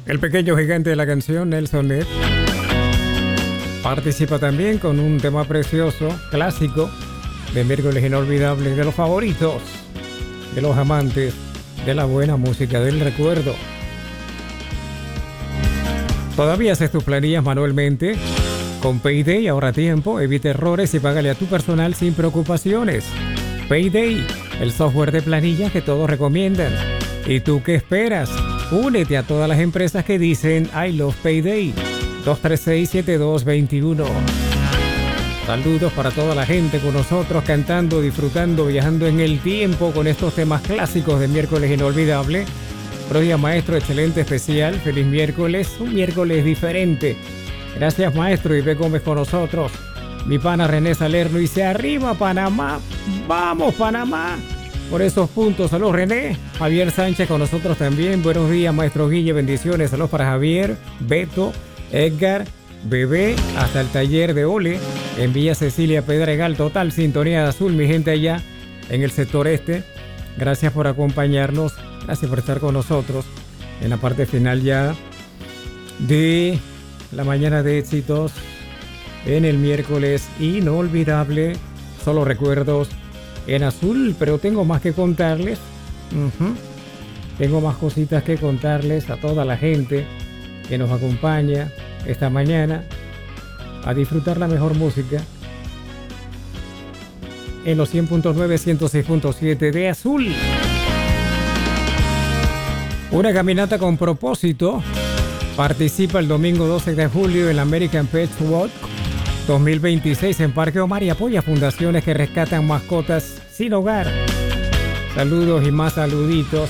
El pequeño gigante de la canción, Nelson Ned, participa también con un tema precioso, clásico, de miércoles inolvidable, de los favoritos, de los amantes de la buena música del recuerdo. ¿Todavía haces tus planillas manualmente? Con Payday ahorra tiempo, evita errores y págale a tu personal sin preocupaciones. Payday, el software de planillas que todos recomiendan. ¿Y tú qué esperas? Únete a todas las empresas que dicen I love Payday. 236-7221. Saludos para toda la gente con nosotros, cantando, disfrutando, viajando en el tiempo con estos temas clásicos de miércoles inolvidable. Buenos días, maestro, excelente, especial, feliz miércoles, un miércoles diferente. Gracias, maestro, y ve Gómez con nosotros. Mi pana René Salerno dice, arriba Panamá, vamos Panamá. Por esos puntos, saludos René. Javier Sánchez con nosotros también. Buenos días, maestro Guille, bendiciones. Saludos para Javier, Beto, Edgar, Bebé, hasta el taller de Ole, en Villa Cecilia, Pedregal, total sintonía de azul, mi gente allá en el sector este. Gracias por acompañarnos, gracias por estar con nosotros en la parte final ya de la mañana de éxitos en el miércoles inolvidable. Solo recuerdos en azul, pero tengo más que contarles. Tengo más cositas que contarles a toda la gente que nos acompaña esta mañana a disfrutar la mejor música en los 100.9, 106.7 de azul. Una caminata con propósito participa el domingo 12 de julio en la American Pet Walk 2026 en Parque Omar y apoya fundaciones que rescatan mascotas sin hogar. Saludos y más saluditos.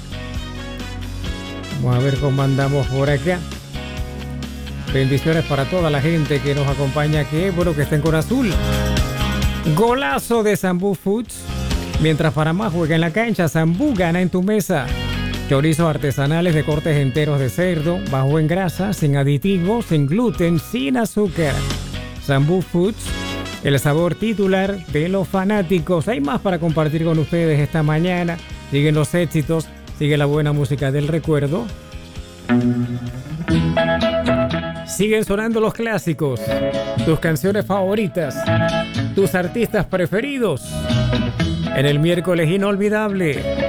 Vamos a ver cómo andamos por acá. Bendiciones para toda la gente que nos acompaña. Qué bueno que estén con azul. Golazo de Zambú Foods. Mientras Panamá juega en la cancha, Zambú gana en tu mesa. Chorizos artesanales de cortes enteros de cerdo, bajo en grasa, sin aditivos, sin gluten, sin azúcar. Zambú Foods, el sabor titular de los fanáticos. Hay más para compartir con ustedes esta mañana. Siguen los éxitos, sigue la buena música del recuerdo. Siguen sonando los clásicos, tus canciones favoritas, tus artistas preferidos en el miércoles inolvidable.